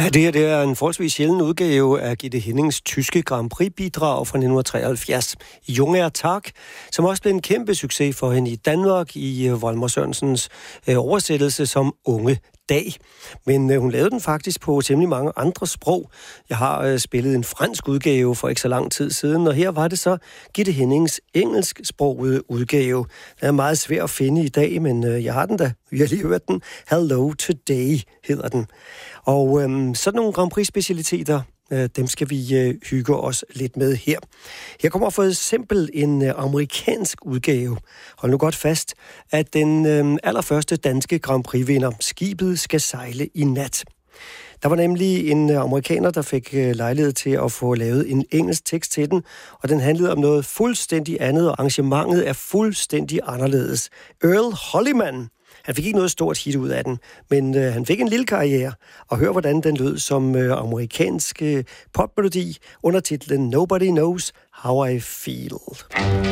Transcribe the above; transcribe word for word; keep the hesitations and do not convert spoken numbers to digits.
Ja, det her det er en forholdsvis sjælden udgave af Gitte Hennings tyske Grand Prix-bidrag fra nitten treoghalvfjerds. Junge Tag, som også blev en kæmpe succes for hende i Danmark i Volmer Sørensens øh, oversættelse som Unge Dag. Men øh, hun lavede den faktisk på temmelig mange andre sprog. Jeg har øh, spillet en fransk udgave for ikke så lang tid siden, og her var det så Gitte Hennings engelsksprogede udgave. Den er meget svær at finde i dag, men øh, jeg har den da. Vi har lige hørt den. Hello Today hedder den. Og øh, sådan nogle Grand Prix-specialiteter, øh, dem skal vi øh, hygge os lidt med her. Her kommer for eksempel en øh, amerikansk udgave. Hold nu godt fast, at den øh, allerførste danske Grand Prix-vinder, Skibet skal sejle i nat. Der var nemlig en amerikaner, der fik lejlighed til at få lavet en engelsk tekst til den, og den handlede om noget fuldstændig andet, og arrangementet er fuldstændig anderledes. Earl Holliman, han fik ikke noget stort hit ud af den, men øh, han fik en lille karriere, og hør hvordan den lød som øh, amerikansk øh, popmelodi under titlen Nobody Knows How I Feel.